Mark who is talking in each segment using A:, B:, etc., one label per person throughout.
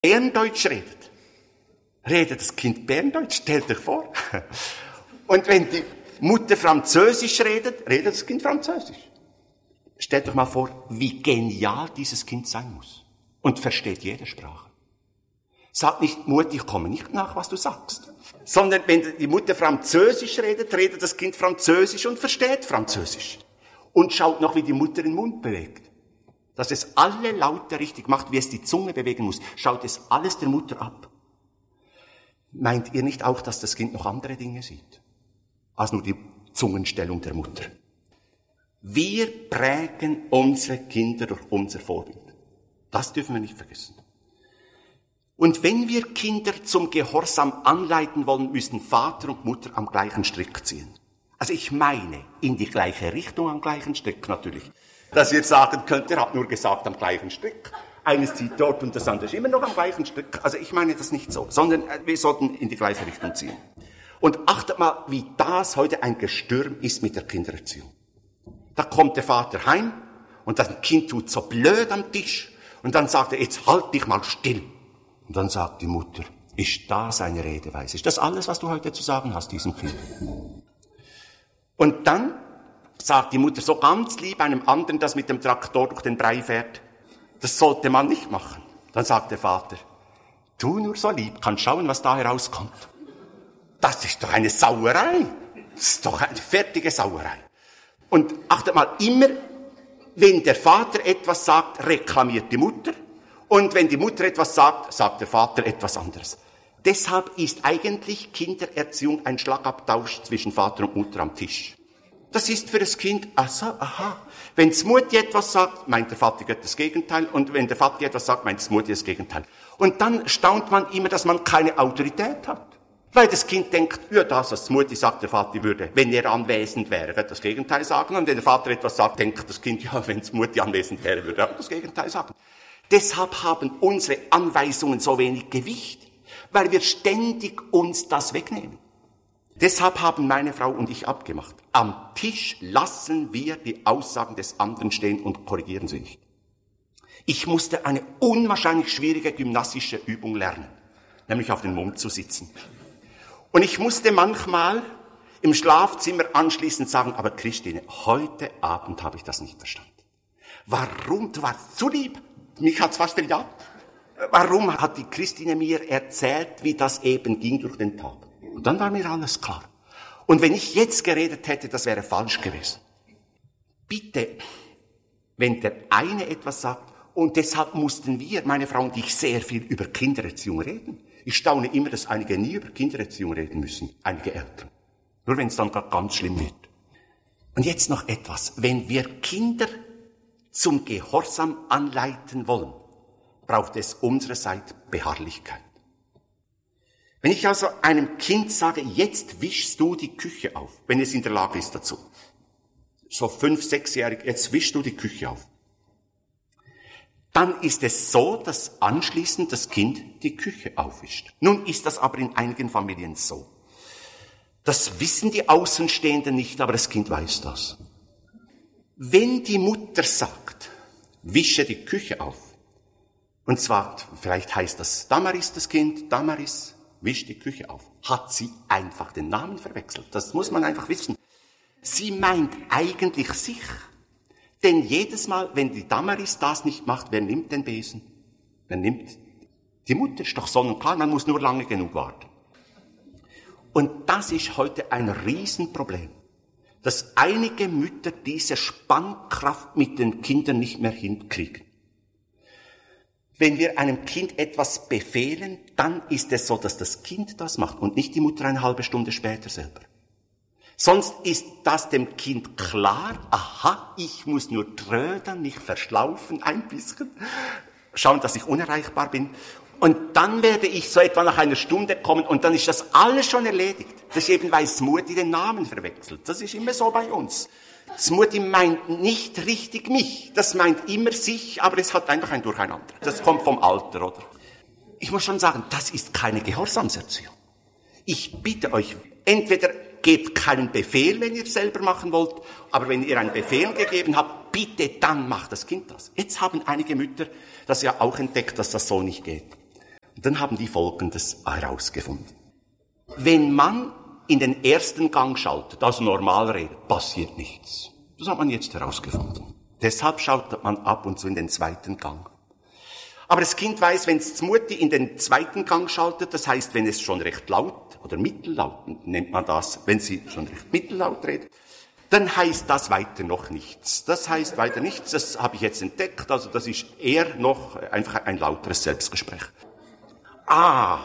A: Berndeutsch redet das Kind Berndeutsch, stellt euch vor. Und wenn die Mutter Französisch redet das Kind Französisch. Stellt euch mal vor, wie genial dieses Kind sein muss. Und versteht jede Sprache. Sagt nicht, Mutter, ich komme nicht nach, was du sagst. Sondern wenn die Mutter Französisch redet das Kind Französisch und versteht Französisch. Und schaut noch, wie die Mutter den Mund bewegt. Dass es alle Laute richtig macht, wie es die Zunge bewegen muss. Schaut es alles der Mutter ab. Meint ihr nicht auch, dass das Kind noch andere Dinge sieht? Als nur die Zungenstellung der Mutter. Wir prägen unsere Kinder durch unser Vorbild. Das dürfen wir nicht vergessen. Und wenn wir Kinder zum Gehorsam anleiten wollen, müssen Vater und Mutter am gleichen Strick ziehen. Also ich meine, in die gleiche Richtung am gleichen Strick natürlich. Dass ihr sagen könnt, er hat nur gesagt am gleichen Strick. Eines zieht dort und das andere ist immer noch am gleichen Strick. Also ich meine das nicht so, sondern wir sollten in die gleiche Richtung ziehen. Und achtet mal, wie das heute ein Gestürm ist mit der Kindererziehung. Da kommt der Vater heim und das Kind tut so blöd am Tisch. Und dann sagt er, jetzt halt dich mal still. Und dann sagt die Mutter, ist das eine Redeweise? Ist das alles, was du heute zu sagen hast, diesem Kind? Und dann sagt die Mutter so ganz lieb einem anderen, das mit dem Traktor durch den Brei fährt, das sollte man nicht machen. Dann sagt der Vater, tu nur so lieb, kann schauen, was da herauskommt. Das ist doch eine Sauerei. Das ist doch eine fertige Sauerei. Und achtet mal, immer, wenn der Vater etwas sagt, reklamiert die Mutter. Und wenn die Mutter etwas sagt, sagt der Vater etwas anderes. Deshalb ist eigentlich Kindererziehung ein Schlagabtausch zwischen Vater und Mutter am Tisch. Das ist für das Kind, aha. Wenn das Mutti etwas sagt, meint der Vater das Gegenteil. Und wenn der Vater etwas sagt, meint das Mutti das Gegenteil. Und dann staunt man immer, dass man keine Autorität hat. Weil das Kind denkt, ja, das, was die Mutti sagt, der Vater würde, wenn er anwesend wäre, das Gegenteil sagen. Und wenn der Vater etwas sagt, denkt das Kind, ja, wenn die Mutti anwesend wäre, würde er auch das Gegenteil sagen. Deshalb haben unsere Anweisungen so wenig Gewicht, weil wir ständig uns das wegnehmen. Deshalb haben meine Frau und ich abgemacht. Am Tisch lassen wir die Aussagen des anderen stehen und korrigieren sie nicht. Ich musste eine unwahrscheinlich schwierige gymnastische Übung lernen, nämlich auf den Mund zu sitzen. Und ich musste manchmal im Schlafzimmer anschließend sagen, aber Christine, heute Abend habe ich das nicht verstanden. Warum? Du warst zu lieb. Mich hat's fast verjagt. Warum hat die Christine mir erzählt, wie das eben ging durch den Tag? Und dann war mir alles klar. Und wenn ich jetzt geredet hätte, das wäre falsch gewesen. Bitte, wenn der eine etwas sagt, und deshalb mussten wir, meine Frau und ich, sehr viel über Kindererziehung reden. Ich staune immer, dass einige nie über Kindererziehung reden müssen, einige Eltern. Nur wenn es dann ganz schlimm wird. Und jetzt noch etwas. Wenn wir Kinder zum Gehorsam anleiten wollen, braucht es unsererseits Beharrlichkeit. Wenn ich also einem Kind sage, jetzt wischst du die Küche auf, wenn es in der Lage ist dazu. So 5-, 6-jährig, jetzt wischst du die Küche auf. Dann ist es so, dass anschließend das Kind die Küche aufwischt. Nun ist das aber in einigen Familien so. Das wissen die Außenstehenden nicht, aber das Kind weiß das. Wenn die Mutter sagt, wische die Küche auf, und zwar, vielleicht heißt das Damaris, das Kind, Damaris, wisch die Küche auf, hat sie einfach den Namen verwechselt. Das muss man einfach wissen. Sie meint eigentlich sich. Denn jedes Mal, wenn die Damaris das nicht macht, wer nimmt den Besen? Wer nimmt? Die Mutter, ist doch sonnenklar, man muss nur lange genug warten. Und das ist heute ein Riesenproblem, dass einige Mütter diese Spannkraft mit den Kindern nicht mehr hinkriegen. Wenn wir einem Kind etwas befehlen, dann ist es so, dass das Kind das macht und nicht die Mutter eine halbe Stunde später selber. Sonst ist das dem Kind klar, aha, ich muss nur trödeln, nicht verschlaufen, ein bisschen, schauen, dass ich unerreichbar bin. Und dann werde ich so etwa nach einer Stunde kommen und dann ist das alles schon erledigt. Das ist eben, weil das Mutti den Namen verwechselt. Das ist immer so bei uns. Das Mutti meint nicht richtig mich, das meint immer sich, aber es hat einfach ein Durcheinander. Das kommt vom Alter, oder? Ich muss schon sagen, das ist keine Gehorsamserziehung. Ich bitte euch, entweder gebt keinen Befehl, wenn ihr selber machen wollt, aber wenn ihr einen Befehl gegeben habt, bitte dann macht das Kind das. Jetzt haben einige Mütter das ja auch entdeckt, dass das so nicht geht. Und dann haben die Folgendes herausgefunden. Wenn man in den ersten Gang schaltet, also normal redet, passiert nichts. Das hat man jetzt herausgefunden. Deshalb schaltet man ab und zu in den zweiten Gang. Aber das Kind weiß, wenn es Mutti in den zweiten Gang schaltet, das heißt, wenn es schon recht laut oder mittellaut, nennt man das, wenn sie schon recht mittellaut redet, dann heißt das weiter noch nichts. Das heißt weiter nichts, das habe ich jetzt entdeckt, also das ist eher noch einfach ein lauteres Selbstgespräch. Aber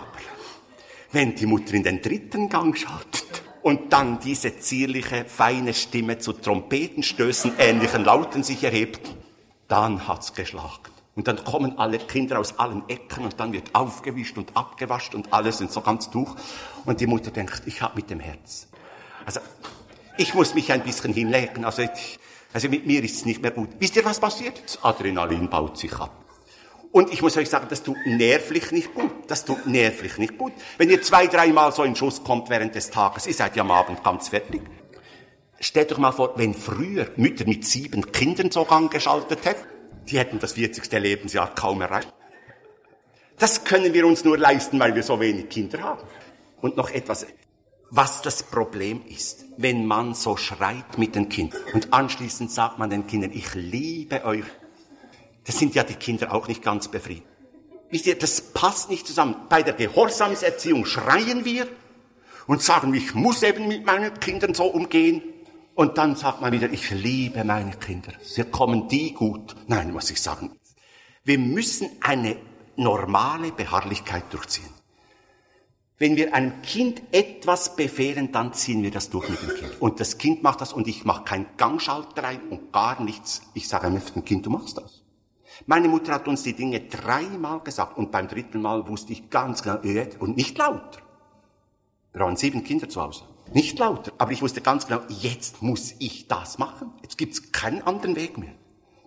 A: wenn die Mutter in den dritten Gang schaltet und dann diese zierliche, feine Stimme zu Trompetenstößen ähnlichen Lauten sich erhebt, dann hat's geschlagen. Und dann kommen alle Kinder aus allen Ecken und dann wird aufgewischt und abgewascht und alles sind so ganz durch. Und die Mutter denkt, ich hab mit dem Herz. Also, ich muss mich ein bisschen hinlegen. Also mit mir ist es nicht mehr gut. Wisst ihr, was passiert? Das Adrenalin baut sich ab. Und ich muss euch sagen, das tut nervlich nicht gut. Das tut nervlich nicht gut. Wenn ihr 2-3 Mal so in Schuss kommt während des Tages, ihr seid ja am Abend ganz fertig. Stellt euch mal vor, wenn früher Mütter mit 7 Kindern so angeschaltet hätten, die hätten das 40. Lebensjahr kaum erreicht. Das können wir uns nur leisten, weil wir so wenig Kinder haben. Und noch etwas, was das Problem ist, wenn man so schreit mit den Kindern und anschließend sagt man den Kindern, ich liebe euch. Das sind ja die Kinder auch nicht ganz befriedigt. Wisst ihr, das passt nicht zusammen. Bei der Gehorsamserziehung schreien wir und sagen, ich muss eben mit meinen Kindern so umgehen. Und dann sagt man wieder, ich liebe meine Kinder. Sie kommen die gut. Nein, muss ich sagen. Wir müssen eine normale Beharrlichkeit durchziehen. Wenn wir einem Kind etwas befehlen, dann ziehen wir das durch mit dem Kind. Und das Kind macht das und ich mache keinen Gangschalter rein und gar nichts. Ich sage einfach dem Kind, du machst das. Meine Mutter hat uns die Dinge 3-mal gesagt und beim 3. Mal wusste ich ganz genau, und nicht lauter. Wir waren 7 Kinder zu Hause. Nicht lauter, aber ich wusste ganz genau, jetzt muss ich das machen. Jetzt gibt's keinen anderen Weg mehr.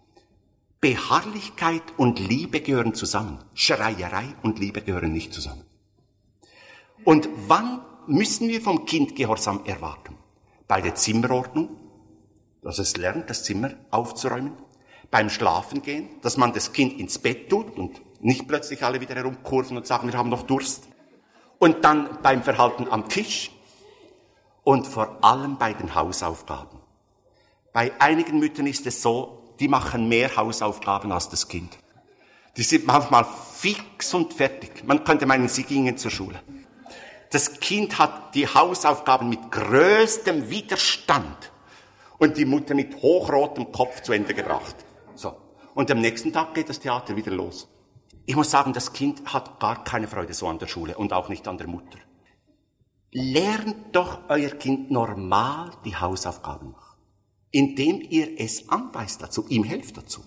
A: Beharrlichkeit und Liebe gehören zusammen. Schreierei und Liebe gehören nicht zusammen. Und wann müssen wir vom Kind Gehorsam erwarten? Bei der Zimmerordnung, dass es lernt, das Zimmer aufzuräumen. Beim Schlafengehen, dass man das Kind ins Bett tut und nicht plötzlich alle wieder herumkurven und sagen, wir haben noch Durst. Und dann beim Verhalten am Tisch. Und vor allem bei den Hausaufgaben. Bei einigen Müttern ist es so, die machen mehr Hausaufgaben als das Kind. Die sind manchmal fix und fertig. Man könnte meinen, sie gingen zur Schule. Das Kind hat die Hausaufgaben mit größtem Widerstand und die Mutter mit hochrotem Kopf zu Ende gebracht. So. Und am nächsten Tag geht das Theater wieder los. Ich muss sagen, das Kind hat gar keine Freude so an der Schule und auch nicht an der Mutter. Lernt doch euer Kind normal die Hausaufgaben machen, indem ihr es anweist dazu, ihm helft dazu.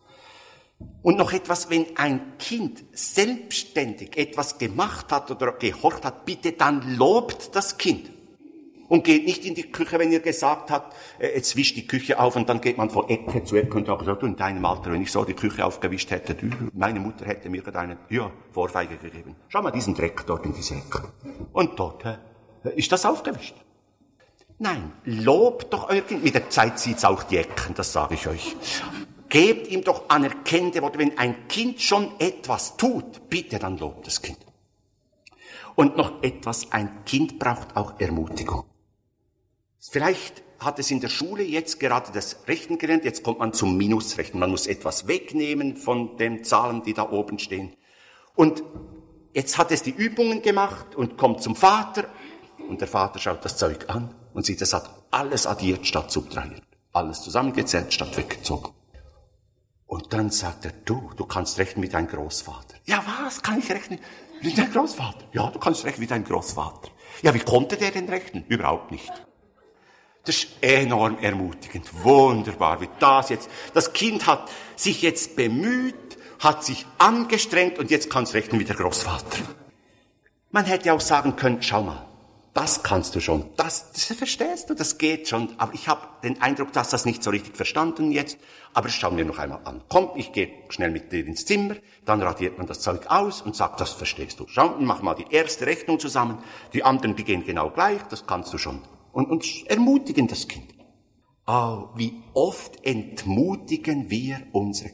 A: Und noch etwas, wenn ein Kind selbstständig etwas gemacht hat oder gehorcht hat, bitte dann lobt das Kind. Und geht nicht in die Küche, wenn ihr gesagt habt, jetzt wischt die Küche auf und dann geht man von Ecke zu Ecke und sagt, du in deinem Alter, wenn ich so die Küche aufgewischt hätte, meine Mutter hätte mir eine Vorfeige gegeben. Schau mal diesen Dreck dort in diese Ecke. Und dort, ist das aufgewischt? Nein, lobt doch euer Kind. Mit der Zeit zieht's auch die Ecken, das sage ich euch. Gebt ihm doch anerkennende Worte. Wenn ein Kind schon etwas tut, bitte dann lobt das Kind. Und noch etwas, ein Kind braucht auch Ermutigung. Vielleicht hat es in der Schule jetzt gerade das Rechnen gelernt, jetzt kommt man zum Minusrechnen. Man muss etwas wegnehmen von den Zahlen, die da oben stehen. Und jetzt hat es die Übungen gemacht und kommt zum Vater. Und der Vater schaut das Zeug an und sieht, es hat alles addiert statt subtrahiert. Alles zusammengezählt statt weggezogen. Und dann sagt er, du kannst rechnen wie dein Großvater. Ja, was? Kann ich rechnen wie dein Großvater? Ja, du kannst rechnen wie dein Großvater. Ja, wie konnte der denn rechnen? Überhaupt nicht. Das ist enorm ermutigend. Wunderbar, wie das jetzt. Das Kind hat sich jetzt bemüht, hat sich angestrengt und jetzt kann es rechnen wie der Großvater. Man hätte auch sagen können, schau mal, das kannst du schon, das verstehst du, das geht schon. Aber ich habe den Eindruck, dass das nicht so richtig verstanden jetzt. Aber das schauen wir noch einmal an. Komm, ich gehe schnell mit dir ins Zimmer, dann radiert man das Zeug aus und sagt, das verstehst du. Schau, mach mal die erste Rechnung zusammen, die anderen, die gehen genau gleich, das kannst du schon. Und ermutigen das Kind. Oh, wie oft entmutigen wir unsere Kinder.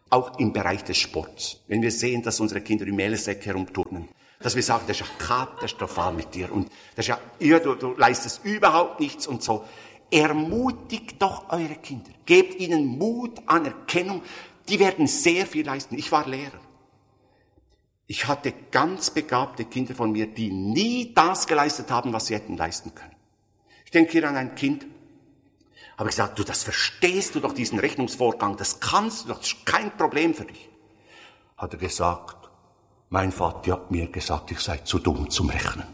A: Auch im Bereich des Sports. Wenn wir sehen, dass unsere Kinder im Mehlsäcke herumturnen, dass wir sagen, das ist ja katastrophal mit dir und das ist ja, du leistest überhaupt nichts und so. Ermutigt doch eure Kinder. Gebt ihnen Mut, Anerkennung. Die werden sehr viel leisten. Ich war Lehrer. Ich hatte ganz begabte Kinder von mir, die nie das geleistet haben, was sie hätten leisten können. Ich denke hier an ein Kind, habe ich gesagt, du, das verstehst du doch, diesen Rechnungsvorgang, das kannst du doch, das ist kein Problem für dich. Hat er gesagt, mein Vater hat mir gesagt, ich sei zu dumm zum Rechnen.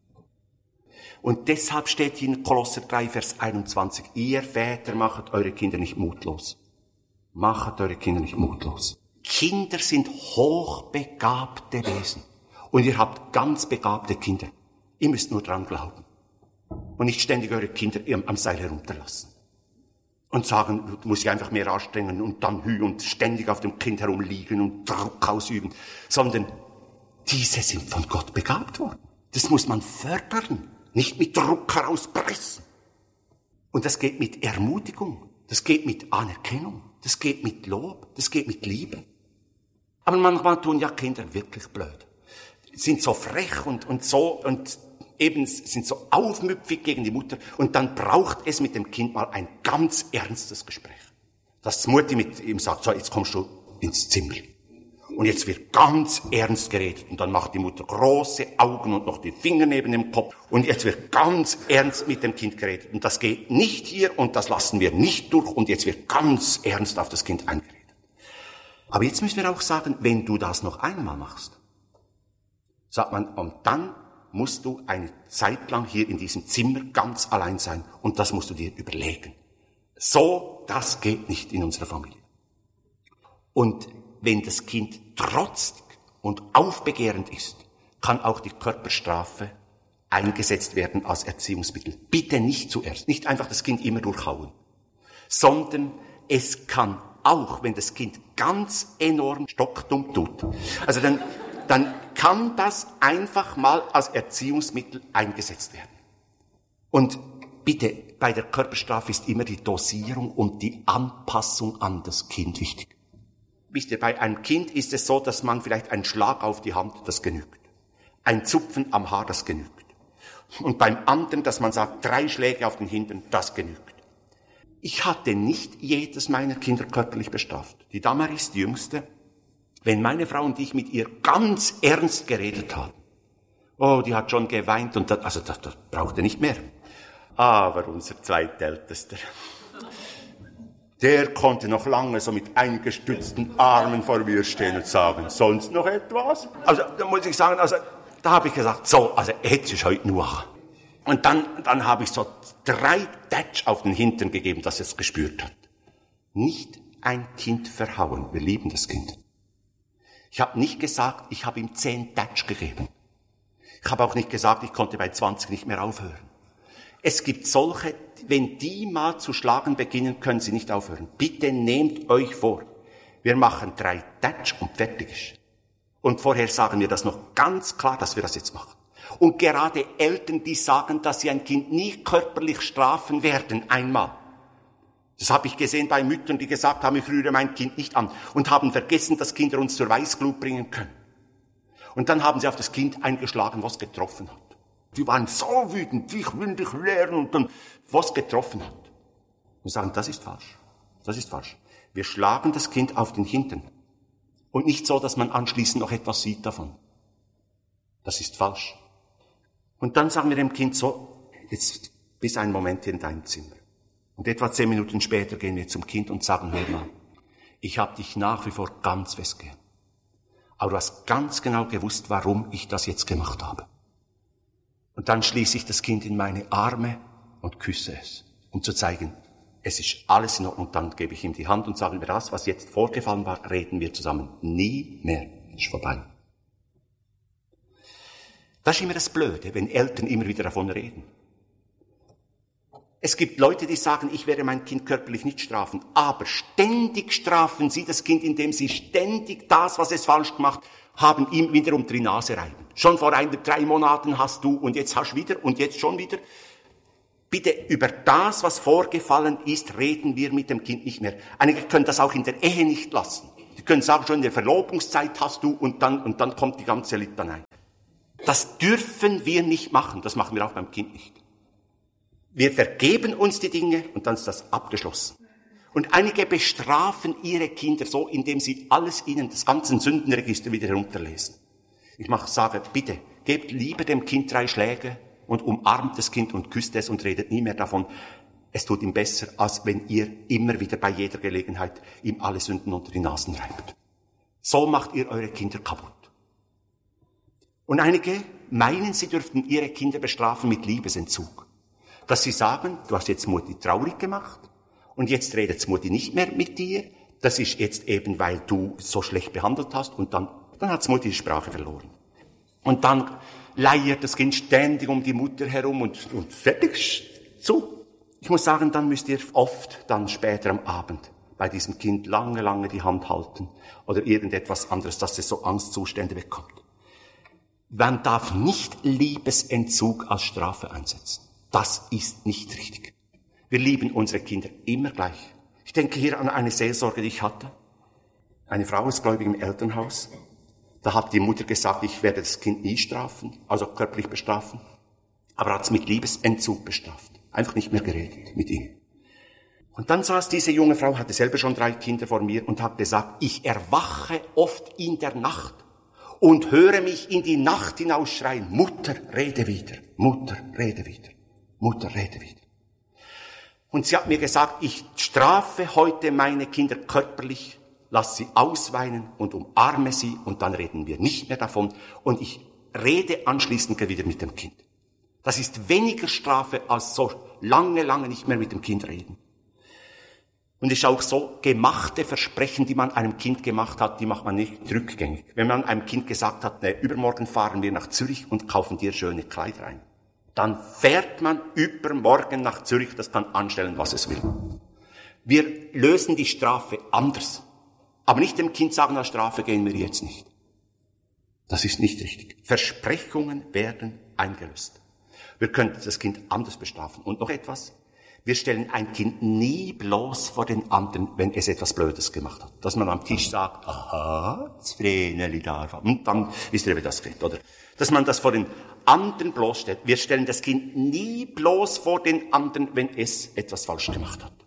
A: Und deshalb steht hier in Kolosser 3, Vers 21, ihr Väter machet eure Kinder nicht mutlos. Machet eure Kinder nicht mutlos. Kinder sind hochbegabte Wesen. Und ihr habt ganz begabte Kinder. Ihr müsst nur dran glauben. Und nicht ständig eure Kinder am Seil herunterlassen. Und sagen, du musst dich einfach mehr anstrengen und dann und ständig auf dem Kind herumliegen und Druck ausüben. Sondern diese sind von Gott begabt worden. Das muss man fördern. Nicht mit Druck herauspressen. Und das geht mit Ermutigung. Das geht mit Anerkennung. Das geht mit Lob. Das geht mit Liebe. Aber manchmal tun ja Kinder wirklich blöd. Sind so frech und eben sind so aufmüpfig gegen die Mutter. Und dann braucht es mit dem Kind mal ein ganz ernstes Gespräch. Dass Mutti mit ihm sagt, so, jetzt kommst du ins Zimmer. Und jetzt wird ganz ernst geredet. Und dann macht die Mutter große Augen und noch die Finger neben dem Kopf. Und jetzt wird ganz ernst mit dem Kind geredet. Und das geht nicht hier und das lassen wir nicht durch. Und jetzt wird ganz ernst auf das Kind eingeredet. Aber jetzt müssen wir auch sagen, wenn du das noch einmal machst, sagt man, und dann musst du eine Zeit lang hier in diesem Zimmer ganz allein sein. Und das musst du dir überlegen. So, das geht nicht in unserer Familie. Und wenn das Kind trotzig und aufbegehrend ist, kann auch die Körperstrafe eingesetzt werden als Erziehungsmittel. Bitte nicht zuerst, nicht einfach das Kind immer durchhauen, sondern es kann auch, wenn das Kind ganz enorm stockdumm tut, also dann kann das einfach mal als Erziehungsmittel eingesetzt werden. Und bitte, bei der Körperstrafe ist immer die Dosierung und die Anpassung an das Kind wichtig. Wisst ihr, bei einem Kind ist es so, dass man vielleicht einen Schlag auf die Hand, das genügt. Ein Zupfen am Haar, das genügt. Und beim anderen, dass man sagt, 3 Schläge auf den Hintern, das genügt. Ich hatte nicht jedes meiner Kinder körperlich bestraft. Die Damaris, die Jüngste, wenn meine Frau und ich mit ihr ganz ernst geredet haben, oh, die hat schon geweint und das brauchte nicht mehr. Aber unser Zweitältester, der konnte noch lange so mit eingestützten Armen vor mir stehen und sagen, sonst noch etwas? Also, da muss ich sagen, da habe ich gesagt, so, jetzt ist heute nur. Und dann habe ich so 3 Tätsch auf den Hintern gegeben, dass er es gespürt hat. Nicht ein Kind verhauen. Wir lieben das Kind. Ich habe nicht gesagt, ich habe ihm 10 Tätsch gegeben. Ich habe auch nicht gesagt, ich konnte bei 20 nicht mehr aufhören. Es gibt solche, wenn die mal zu schlagen beginnen, können sie nicht aufhören. Bitte nehmt euch vor, wir machen 3 Tätsch und fertig ist. Und vorher sagen wir das noch ganz klar, dass wir das jetzt machen. Und gerade Eltern, die sagen, dass sie ein Kind nie körperlich strafen werden, einmal. Das habe ich gesehen bei Müttern, die gesagt haben, ich rühre mein Kind nicht an und haben vergessen, dass Kinder uns zur Weißglut bringen können. Und dann haben sie auf das Kind eingeschlagen, was getroffen hat. Die waren so wütend, ich will dich lehren und dann was getroffen hat. Wir sagen, das ist falsch. Das ist falsch. Wir schlagen das Kind auf den Hintern. Und nicht so, dass man anschließend noch etwas sieht davon. Das ist falsch. Und dann sagen wir dem Kind so, jetzt bis einen Moment hier in deinem Zimmer. Und etwa 10 Minuten später gehen wir zum Kind und sagen, hör mal, ich habe dich nach wie vor ganz fest gern. Aber du hast ganz genau gewusst, warum ich das jetzt gemacht habe. Und dann schließe ich das Kind in meine Arme und küsse es, um zu zeigen, es ist alles in Ordnung. Und dann gebe ich ihm die Hand und sage mir, das, was jetzt vorgefallen war, reden wir zusammen. Nie mehr. Ist vorbei. Das ist immer das Blöde, wenn Eltern immer wieder davon reden. Es gibt Leute, die sagen, ich werde mein Kind körperlich nicht strafen, aber ständig strafen sie das Kind, indem sie ständig das, was es falsch gemacht haben, ihm wiederum die Nase reiben. Schon vor 3 Monaten hast du und jetzt hast du wieder und jetzt schon wieder. Bitte, über das, was vorgefallen ist, reden wir mit dem Kind nicht mehr. Einige können das auch in der Ehe nicht lassen. Die können sagen, schon in der Verlobungszeit hast du und dann kommt die ganze Litanei. Das dürfen wir nicht machen. Das machen wir auch beim Kind nicht. Wir vergeben uns die Dinge und dann ist das abgeschlossen. Und einige bestrafen ihre Kinder so, indem sie alles ihnen, das ganze Sündenregister wieder herunterlesen. Ich sage, bitte, gebt lieber dem Kind 3 Schläge und umarmt das Kind und küsst es und redet nie mehr davon. Es tut ihm besser, als wenn ihr immer wieder bei jeder Gelegenheit ihm alle Sünden unter die Nasen reibt. So macht ihr eure Kinder kaputt. Und einige meinen, sie dürften ihre Kinder bestrafen mit Liebesentzug. Dass sie sagen, du hast jetzt Mutti traurig gemacht und jetzt redet Mutti nicht mehr mit dir. Das ist jetzt eben, weil du so schlecht behandelt hast und dann hat Mutti die Sprache verloren. Und dann leiert das Kind ständig um die Mutter herum und fertig zu. Ich muss sagen, dann müsst ihr oft dann später am Abend bei diesem Kind lange die Hand halten oder irgendetwas anderes, dass es so Angstzustände bekommt. Man darf nicht Liebesentzug als Strafe einsetzen. Das ist nicht richtig. Wir lieben unsere Kinder immer gleich. Ich denke hier an eine Seelsorge, die ich hatte. Eine Frau ist gläubig im Elternhaus. Da hat die Mutter gesagt, ich werde das Kind nie strafen, also körperlich bestrafen, aber hat es mit Liebesentzug bestraft. Einfach nicht mehr geredet mit ihm. Und dann saß diese junge Frau, hatte selber schon 3 Kinder vor mir und hat gesagt, ich erwache oft in der Nacht und höre mich in die Nacht hinausschreien, Mutter, rede wieder, Mutter, rede wieder, Mutter, rede wieder. Und sie hat mir gesagt, ich strafe heute meine Kinder körperlich, lass sie ausweinen und umarme sie und dann reden wir nicht mehr davon und ich rede anschließend wieder mit dem Kind. Das ist weniger Strafe als so lange nicht mehr mit dem Kind reden. Und es ist auch so, gemachte Versprechen, die man einem Kind gemacht hat, die macht man nicht rückgängig. Wenn man einem Kind gesagt hat, übermorgen fahren wir nach Zürich und kaufen dir schöne Kleider ein, dann fährt man übermorgen nach Zürich, das kann anstellen, was es will. Wir lösen die Strafe anders. Aber nicht dem Kind sagen, als Strafe gehen wir jetzt nicht. Das ist nicht richtig. Versprechungen werden eingelöst. Wir können das Kind anders bestrafen. Und noch etwas. Wir stellen ein Kind nie bloß vor den anderen, wenn es etwas Blödes gemacht hat. Dass man am Tisch sagt, aha, das Vreneli da. Und dann wisst ihr, wie das geht, oder? Dass man das vor den anderen bloßstellt. Wir stellen das Kind nie bloß vor den anderen, wenn es etwas falsch gemacht hat.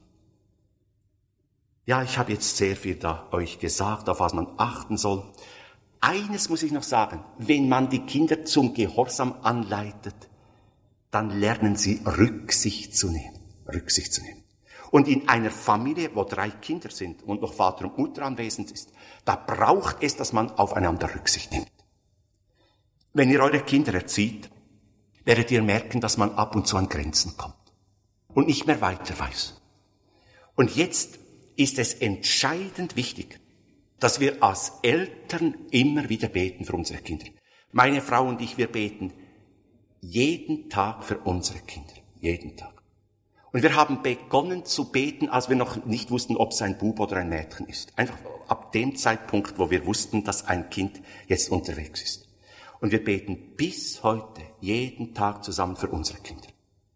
A: Ja, ich habe jetzt sehr viel da euch gesagt, auf was man achten soll. Eines muss ich noch sagen. Wenn man die Kinder zum Gehorsam anleitet, dann lernen sie Rücksicht zu nehmen. Rücksicht zu nehmen. Und in einer Familie, wo 3 Kinder sind und noch Vater und Mutter anwesend ist, da braucht es, dass man aufeinander Rücksicht nimmt. Wenn ihr eure Kinder erzieht, werdet ihr merken, dass man ab und zu an Grenzen kommt und nicht mehr weiter weiß. Und jetzt ist es entscheidend wichtig, dass wir als Eltern immer wieder beten für unsere Kinder. Meine Frau und ich, wir beten jeden Tag für unsere Kinder. Jeden Tag. Und wir haben begonnen zu beten, als wir noch nicht wussten, ob es ein Bub oder ein Mädchen ist. Einfach ab dem Zeitpunkt, wo wir wussten, dass ein Kind jetzt unterwegs ist. Und wir beten bis heute jeden Tag zusammen für unsere Kinder.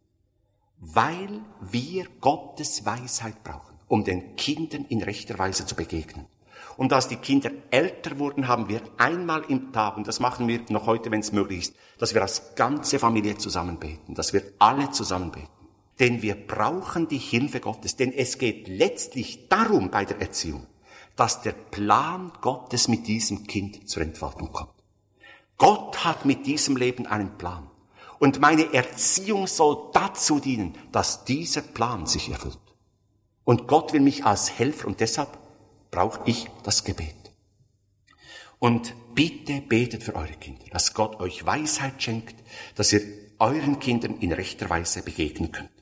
A: Weil wir Gottes Weisheit brauchen, um den Kindern in rechter Weise zu begegnen. Und als die Kinder älter wurden, haben wir einmal im Tag, und das machen wir noch heute, wenn es möglich ist, dass wir als ganze Familie zusammen beten, dass wir alle zusammen beten. Denn wir brauchen die Hilfe Gottes, denn es geht letztlich darum bei der Erziehung, dass der Plan Gottes mit diesem Kind zur Entfaltung kommt. Gott hat mit diesem Leben einen Plan. Und meine Erziehung soll dazu dienen, dass dieser Plan sich erfüllt. Und Gott will mich als Helfer und deshalb brauche ich das Gebet. Und bitte betet für eure Kinder, dass Gott euch Weisheit schenkt, dass ihr euren Kindern in rechter Weise begegnen könnt.